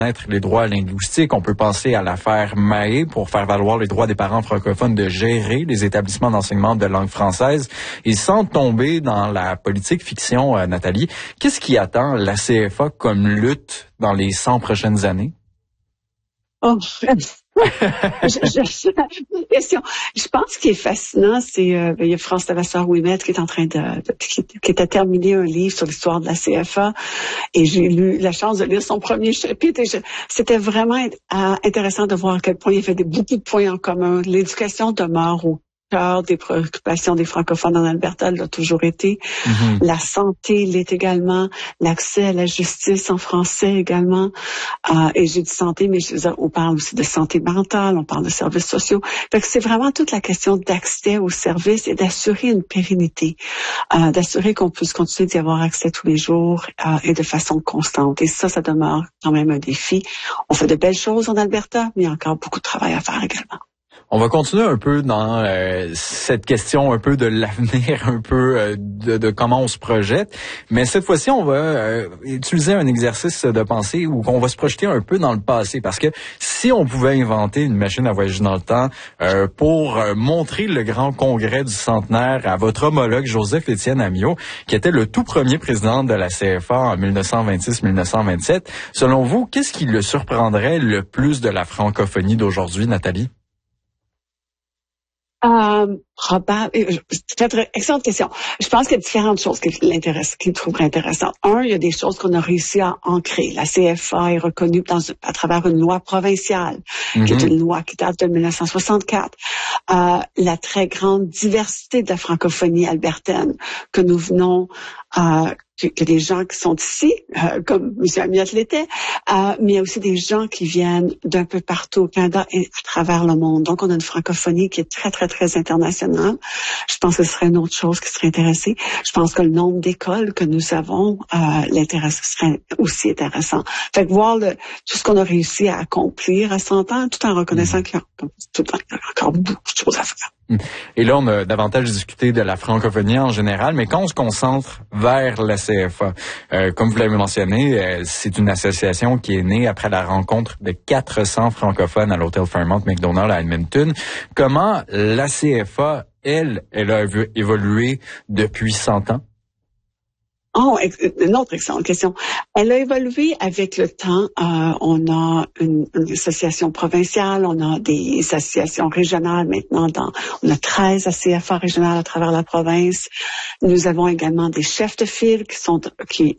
les droits linguistiques. On peut penser à l'affaire Mahé pour faire valoir les droits des parents francophones de gérer les établissements d'enseignement de langue française. Et sans tomber dans la politique fiction, Nathalie, qu'est-ce qui attend la CFA comme lutte dans les 100 prochaines années? Oh, question. Je pense qu'il est fascinant, c'est il y a France Levasseur-Ouimet qui est en train qui était terminé un livre sur l'histoire de la CFA et j'ai eu la chance de lire son premier chapitre et c'était vraiment intéressant de voir à quel point il y avait beaucoup de points en commun. L'éducation demeure au cœur des préoccupations des francophones en Alberta, l'a toujours été. Mm-hmm. La santé l'est également, l'accès à la justice en français également. Et j'ai dit santé, mais on parle aussi de santé mentale, on parle de services sociaux. Fait que c'est vraiment toute la question d'accès aux services et d'assurer une pérennité, d'assurer qu'on puisse continuer d'y avoir accès tous les jours et de façon constante. Et ça demeure quand même un défi. On fait de belles choses en Alberta, mais il y a encore beaucoup de travail à faire également. On va continuer un peu dans cette question un peu de l'avenir, un peu de comment on se projette. Mais cette fois-ci, on va utiliser un exercice de pensée où on va se projeter un peu dans le passé. Parce que si on pouvait inventer une machine à voyager dans le temps pour montrer le grand congrès du centenaire à votre homologue Joseph-Étienne Amyot, qui était le tout premier président de la CFA en 1926-1927, selon vous, qu'est-ce qui le surprendrait le plus de la francophonie d'aujourd'hui, Nathalie? Excellente question. Je pense qu'il y a différentes choses qui le trouveraient intéressant. Un, il y a des choses qu'on a réussi à ancrer. La CFA est reconnue à travers une loi provinciale, qui est une loi qui date de 1964. La très grande diversité de la francophonie albertaine que nous venons que des gens qui sont ici, comme M. Amiot l'était, mais il y a aussi des gens qui viennent d'un peu partout au Canada et à travers le monde. Donc, on a une francophonie qui est très, très, très internationale. Je pense que ce serait une autre chose qui serait intéressée. Je pense que le nombre d'écoles que nous avons, l'intérêt serait aussi intéressant. Fait que voir tout ce qu'on a réussi à accomplir à 100 ans, tout en reconnaissant qu'il y a encore beaucoup de choses à faire. Et là, on a davantage discuté de la francophonie en général, mais quand on se concentre vers la CFA, comme vous l'avez mentionné, c'est une association qui est née après la rencontre de 400 francophones à l'hôtel Fairmont McDonald à Edmonton. Comment la CFA, elle a évolué depuis 100 ans? Oh, une autre excellente question. Elle a évolué avec le temps. On a une association provinciale, on a des associations régionales maintenant. On a 13 ACFA régionales à travers la province. Nous avons également des chefs de file qui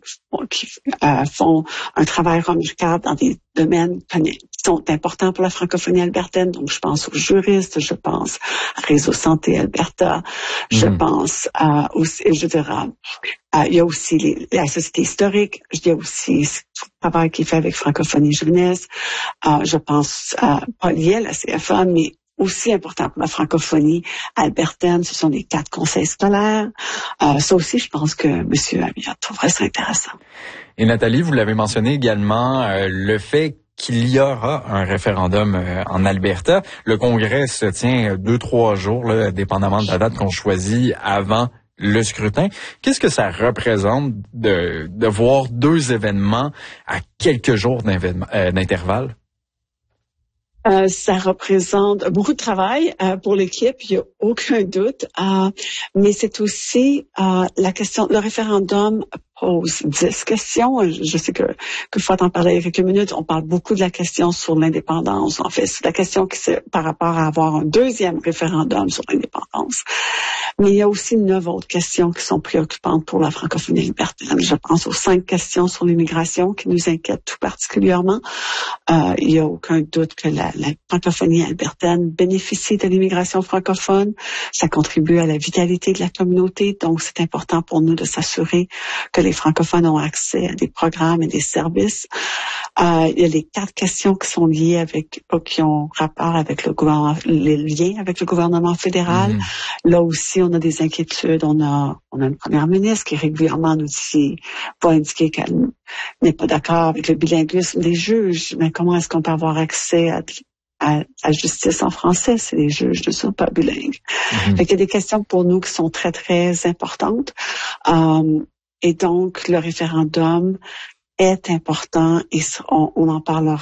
font un travail remarquable dans des domaines qui sont importants pour la francophonie albertaine. Donc, je pense aux juristes, je pense à Réseau Santé Alberta, je pense aussi, il y a aussi la Société historique, il y a aussi tout le travail qui est fait avec Francophonie Jeunesse. Je pense pas lié à la CFA, mais aussi important pour la francophonie albertaine, ce sont les 4 conseils scolaires. Ça aussi, je pense que M. Amiot trouverait ça intéressant. Et Nathalie, vous l'avez mentionné également, le fait qu'il y aura un référendum en Alberta. Le congrès se tient 2-3 jours, là, dépendamment de la date qu'on choisit avant le scrutin. Qu'est-ce que ça représente de voir 2 événements à quelques jours d'intervalle? Ça représente beaucoup de travail pour l'équipe, il n'y a aucun doute. Mais c'est aussi la question, le référendum pose 10 questions. Je sais que faut en parler quelques minutes. On parle beaucoup de la question sur l'indépendance. En fait, c'est la question qui c'est par rapport à avoir un 2e référendum sur l'indépendance. Mais il y a aussi 9 autres questions qui sont préoccupantes pour la francophonie albertaine. Je pense aux 5 questions sur l'immigration qui nous inquiètent tout particulièrement. Il n'y a aucun doute que la francophonie albertaine bénéficie de l'immigration francophone. Ça contribue à la vitalité de la communauté. Donc, c'est important pour nous de s'assurer que les francophones ont accès à des programmes et des services. Il y a les 4 questions qui sont liées qui ont rapport avec le gouvernement, les liens avec le gouvernement fédéral. Là aussi, on a des inquiétudes. On a une première ministre qui régulièrement nous va indiquer qu'elle n'est pas d'accord avec le bilinguisme des juges. Mais comment est-ce qu'on peut avoir accès à la justice en français? C'est les juges ne sont pas bilingues. Fait qu'il y a des questions pour nous qui sont très, très importantes. Et donc, le référendum est important et on en parlera